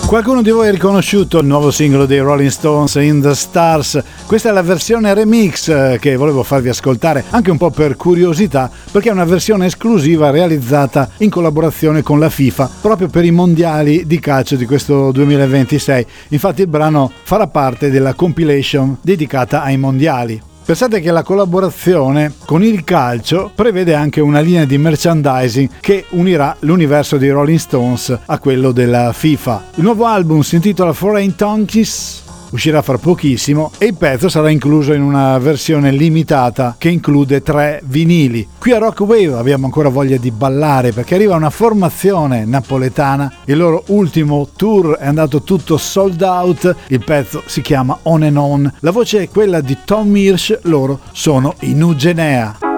Qualcuno di voi ha riconosciuto il nuovo singolo dei Rolling Stones, In the Stars? Questa è la versione remix che volevo farvi ascoltare anche un po' per curiosità, perché è una versione esclusiva realizzata in collaborazione con la FIFA proprio per i mondiali di calcio di questo 2026. Infatti il brano farà parte della compilation dedicata ai mondiali. Pensate che la collaborazione con il calcio prevede anche una linea di merchandising che unirà l'universo dei Rolling Stones a quello della FIFA. Il nuovo album si intitola Foreign Tongues, uscirà fra pochissimo e il pezzo sarà incluso in una versione limitata che include 3 vinili. Qui a Rock Wave abbiamo ancora voglia di ballare perché arriva una formazione napoletana, il loro ultimo tour è andato tutto sold out, il pezzo si chiama On and On, la voce è quella di Tom Hirsch, loro sono i Nugenea.